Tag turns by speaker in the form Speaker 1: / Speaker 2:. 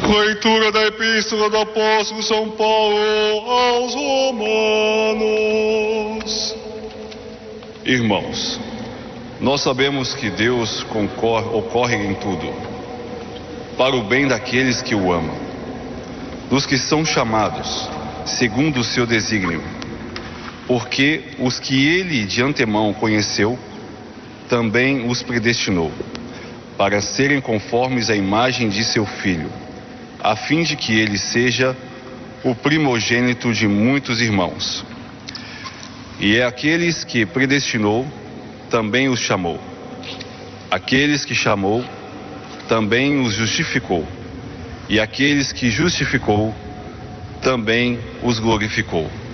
Speaker 1: Leitura da Epístola do Apóstolo São Paulo aos Romanos. Irmãos, nós sabemos que Deus ocorre em tudo, para o bem daqueles que o amam, dos que são chamados, segundo o seu desígnio. Porque os que ele de antemão conheceu, também os predestinou, para serem conformes à imagem de seu Filho, a fim de que ele seja o primogênito de muitos irmãos. E é aqueles que predestinou, também os chamou. Aqueles que chamou, também os justificou. E aqueles que justificou, também os glorificou.